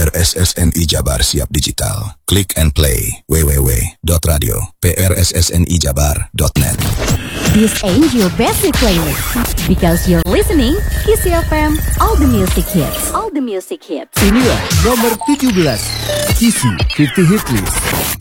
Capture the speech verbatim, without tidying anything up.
R S S N I Jabar Siap Digital. Click and play w w w dot radio p r s s n i jabar dot net. This ain't your basic playlist because you're listening Kiss F M, all the music hits, all the music hits. Inilah nomor tujuh belas Kisi lima puluh Hit List.